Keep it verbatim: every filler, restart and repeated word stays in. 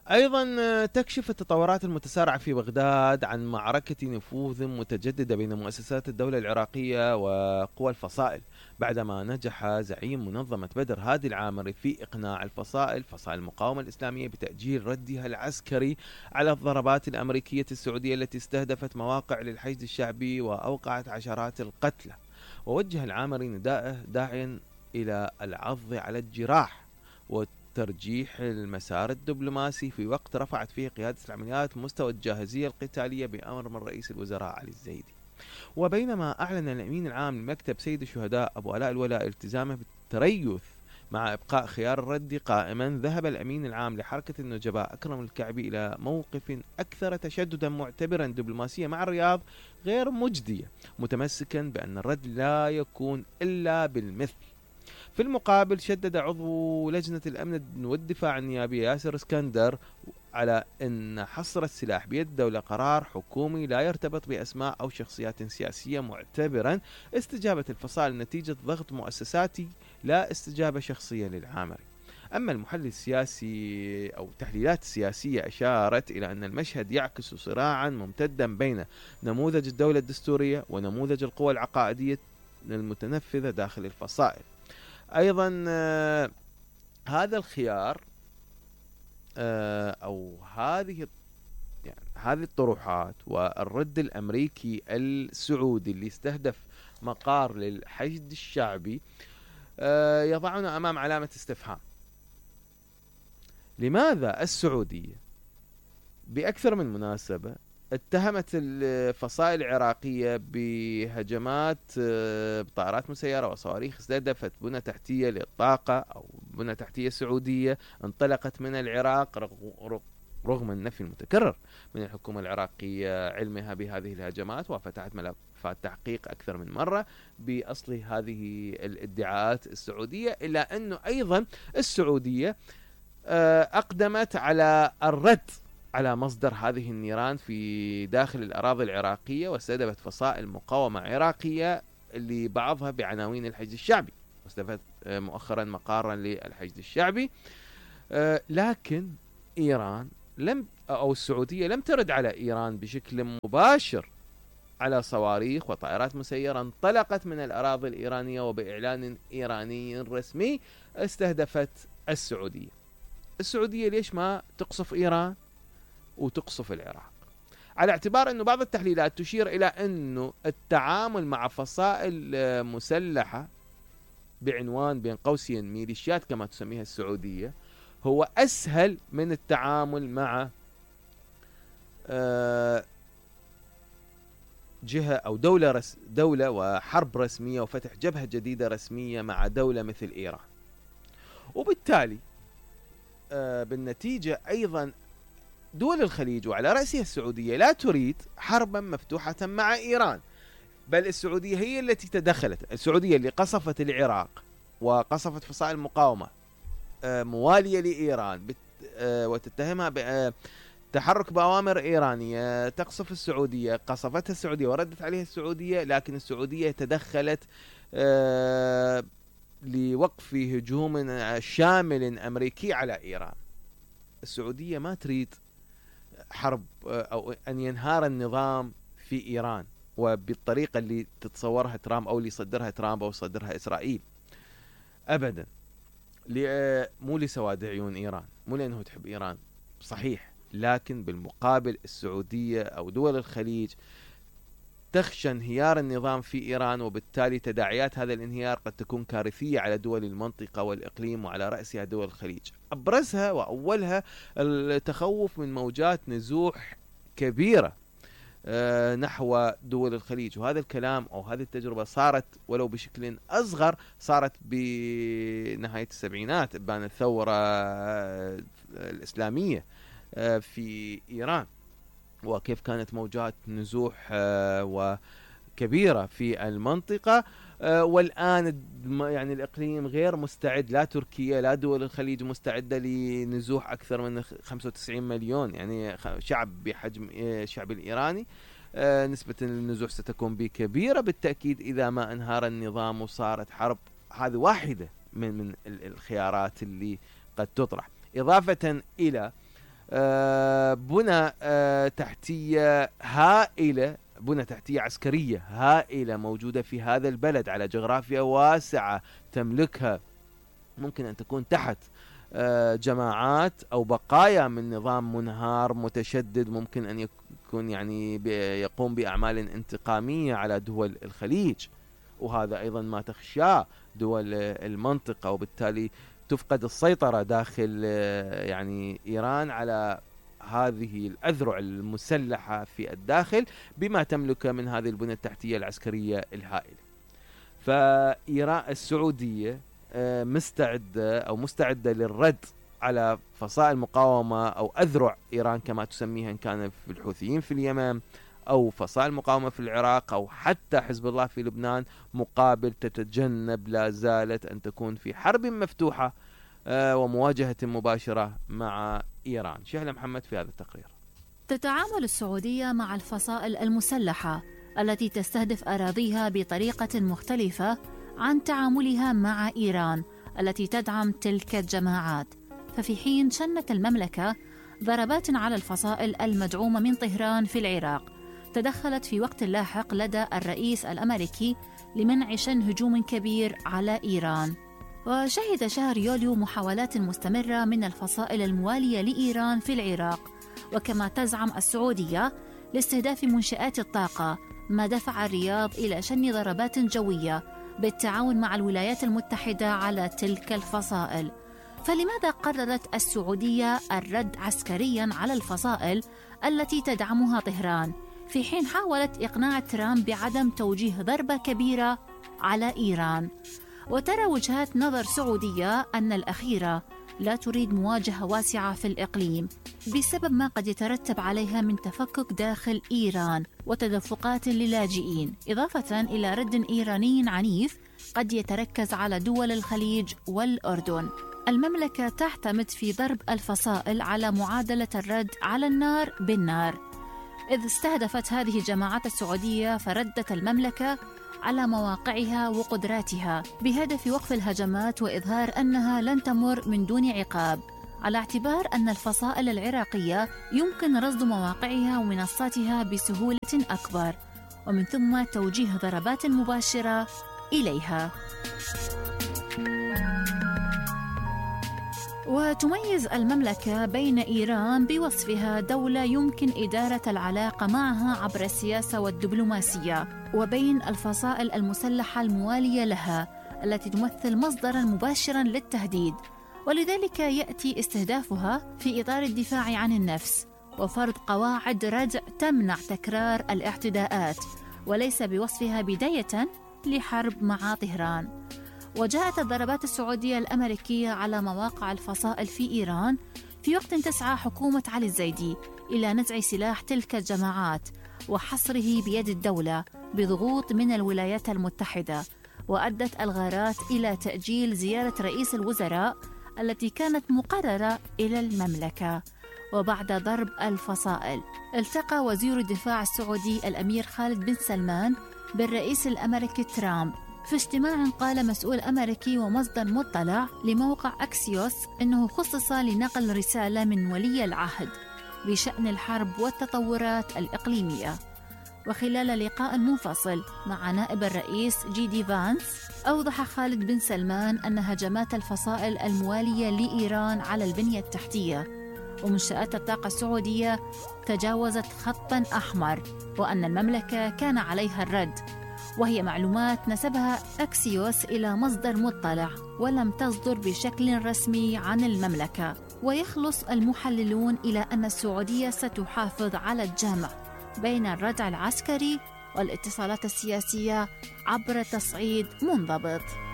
أيضا تكشف التطورات المتسارعة في بغداد عن معركة نفوذ متجددة بين مؤسسات الدولة العراقية وقوى الفصائل، بعدما نجح زعيم منظمة بدر هادي العامري في إقناع الفصائل فصائل المقاومة الإسلامية بتأجيل ردها العسكري على الضربات الأمريكية السعودية التي استهدفت مواقع للحشد الشعبي وأوقعت عشرات القتلى. ووجه العامري نداءه داعيا إلى العض على الجراح ترجيح المسار الدبلوماسي في وقت رفعت فيه قيادة العمليات مستوى الجاهزية القتالية بأمر من رئيس الوزراء علي الزيدي. وبينما أعلن الأمين العام لمكتب سيد الشهداء أبو آلاء الولاء التزامه بالتريث مع إبقاء خيار الرد قائما، ذهب الأمين العام لحركة النجباء أكرم الكعبي إلى موقف أكثر تشددا، معتبرا دبلوماسية مع الرياض غير مجدية، متمسكا بأن الرد لا يكون إلا بالمثل. في المقابل شدد عضو لجنة الأمن والدفاع النيابية ياسر اسكندر على أن حصر السلاح بيد الدولة قرار حكومي لا يرتبط بأسماء أو شخصيات سياسية، معتبرا استجابة الفصائل نتيجة ضغط مؤسساتي لا استجابة شخصية للعامري. أما المحلل السياسي أو التحليلات السياسية أشارت إلى أن المشهد يعكس صراعا ممتدا بين نموذج الدولة الدستورية ونموذج القوى العقائدية المتنفذة داخل الفصائل. أيضا آه هذا الخيار آه أو هذه يعني هذه الطروحات والرد الأمريكي السعودي اللي استهدف مقار للحشد الشعبي آه يضعنا أمام علامة استفهام. لماذا السعودية بأكثر من مناسبة اتهمت الفصائل العراقية بهجمات بطائرات مسيرة وصواريخ استهدفت بنى تحتية للطاقة أو بنى تحتية سعودية انطلقت من العراق، رغم النفي المتكرر من الحكومة العراقية علمها بهذه الهجمات، وفتحت ملفات تحقيق أكثر من مرة بأصل هذه الادعاءات السعودية، إلا أنه أيضا السعودية أقدمت على الرد على مصدر هذه النيران في داخل الأراضي العراقية، واستهدفت فصائل مقاومة عراقية اللي بعضها بعناوين الحشد الشعبي، واستهدفت مؤخرا مقارا للحشد الشعبي. لكن إيران لم أو السعودية لم ترد على إيران بشكل مباشر على صواريخ وطائرات مسيرة انطلقت من الأراضي الإيرانية وبإعلان إيراني رسمي استهدفت السعودية. السعودية ليش ما تقصف إيران وتقصف العراق؟ على اعتبار أنه بعض التحليلات تشير إلى أنه التعامل مع فصائل مسلحة بعنوان بين قوسين ميليشيات كما تسميها السعودية هو أسهل من التعامل مع جهة أو دولة رس دولة وحرب رسمية وفتح جبهة جديدة رسمية مع دولة مثل إيران. وبالتالي بالنتيجة أيضا دول الخليج وعلى رأسها السعودية لا تريد حربا مفتوحة مع إيران، بل السعودية هي التي تدخلت، السعودية اللي قصفت العراق وقصفت فصائل المقاومة موالية لإيران وتتهمها بتحرك بأوامر إيرانية، تقصف السعودية، قصفتها السعودية وردت عليها السعودية، لكن السعودية تدخلت لوقف هجوم شامل أمريكي على إيران. السعودية ما تريد حرب أو أن ينهار النظام في إيران وبالطريقة اللي تتصورها ترامب أو اللي يصدرها ترامب أو يصدرها إسرائيل أبدا، مو لسواد عيون إيران، مو لأنه تحب إيران صحيح، لكن بالمقابل السعودية أو دول الخليج تخشى انهيار النظام في إيران، وبالتالي تداعيات هذا الانهيار قد تكون كارثية على دول المنطقة والإقليم وعلى رأسها دول الخليج. أبرزها وأولها التخوف من موجات نزوح كبيرة نحو دول الخليج، وهذا الكلام أو هذه التجربة صارت ولو بشكل أصغر، صارت بنهاية السبعينات بان الثورة الإسلامية في إيران، وكيف كانت موجات نزوح وكبيرة في المنطقة. والآن يعني الإقليم غير مستعد، لا تركيا لا دول الخليج مستعدة لنزوح أكثر من خمسة وتسعين مليون، يعني شعب بحجم الشعب الإيراني، نسبة النزوح ستكون بكبيرة بالتأكيد إذا ما انهار النظام وصارت حرب. هذه واحدة من من الخيارات اللي قد تطرح، إضافة إلى بنى تحتية هائلة، بنى تحتية عسكرية هائلة موجودة في هذا البلد على جغرافيا واسعة تملكها، ممكن أن تكون تحت جماعات أو بقايا من نظام منهار متشدد، ممكن أن يكون يعني يقوم بأعمال انتقامية على دول الخليج، وهذا أيضا ما تخشاه دول المنطقة، وبالتالي تفقد السيطرة داخل يعني إيران على هذه الأذرع المسلحة في الداخل بما تملك من هذه البنى التحتية العسكرية الهائلة. فإيران السعودية مستعدة أو مستعدة للرد على فصائل مقاومة أو أذرع إيران كما تسميها، إن كان في الحوثيين في اليمن أو فصائل مقاومة في العراق أو حتى حزب الله في لبنان، مقابل تتجنب لا زالت أن تكون في حرب مفتوحة ومواجهة مباشرة مع إيران. شهلة محمد في هذا التقرير. تتعامل السعودية مع الفصائل المسلحة التي تستهدف أراضيها بطريقة مختلفة عن تعاملها مع إيران التي تدعم تلك الجماعات. ففي حين شنت المملكة ضربات على الفصائل المدعومة من طهران في العراق، تدخلت في وقت لاحق لدى الرئيس الأمريكي لمنع شن هجوم كبير على إيران. وشهد شهر يوليو محاولات مستمرة من الفصائل الموالية لإيران في العراق، وكما تزعم السعودية لاستهداف منشآت الطاقة، ما دفع الرياض إلى شن ضربات جوية بالتعاون مع الولايات المتحدة على تلك الفصائل. فلماذا قررت السعودية الرد عسكرياً على الفصائل التي تدعمها طهران، في حين حاولت إقناع ترامب بعدم توجيه ضربة كبيرة على إيران؟ وترى وجهات نظر سعودية أن الأخيرة لا تريد مواجهة واسعة في الإقليم بسبب ما قد يترتب عليها من تفكك داخل إيران وتدفقات للاجئين، إضافة إلى رد إيراني عنيف قد يتركز على دول الخليج والأردن. المملكة تعتمد في ضرب الفصائل على معادلة الرد على النار بالنار، إذ استهدفت هذه الجماعات السعودية فردت المملكة على مواقعها وقدراتها بهدف وقف الهجمات وإظهار أنها لن تمر من دون عقاب، على اعتبار أن الفصائل العراقية يمكن رصد مواقعها ومنصاتها بسهولة أكبر، ومن ثم توجيه ضربات مباشرة إليها. وتميز المملكة بين إيران بوصفها دولة يمكن إدارة العلاقة معها عبر السياسة والدبلوماسية، وبين الفصائل المسلحة الموالية لها التي تمثل مصدراً مباشراً للتهديد، ولذلك يأتي استهدافها في إطار الدفاع عن النفس وفرض قواعد ردع تمنع تكرار الاعتداءات، وليس بوصفها بداية لحرب مع طهران. وجاءت الضربات السعودية الأمريكية على مواقع الفصائل في إيران في وقت تسعى حكومة علي الزيدي إلى نزع سلاح تلك الجماعات وحصره بيد الدولة بضغوط من الولايات المتحدة، وأدت الغارات إلى تأجيل زيارة رئيس الوزراء التي كانت مقررة إلى المملكة. وبعد ضرب الفصائل التقى وزير الدفاع السعودي الأمير خالد بن سلمان بالرئيس الأمريكي ترامب في اجتماع. قال مسؤول أمريكي ومصدر مطلع لموقع أكسيوس إنه خصص لنقل رسالة من ولي العهد بشأن الحرب والتطورات الإقليمية. وخلال لقاء منفصل مع نائب الرئيس جي دي فانس، أوضح خالد بن سلمان أن هجمات الفصائل الموالية لإيران على البنية التحتية ومنشآت الطاقة السعودية تجاوزت خطاً أحمر، وأن المملكة كان عليها الرد، وهي معلومات نسبها أكسيوس إلى مصدر مطلع ولم تصدر بشكل رسمي عن المملكة. ويخلص المحللون إلى أن السعودية ستحافظ على الجمع بين الردع العسكري والاتصالات السياسية عبر تصعيد منضبط.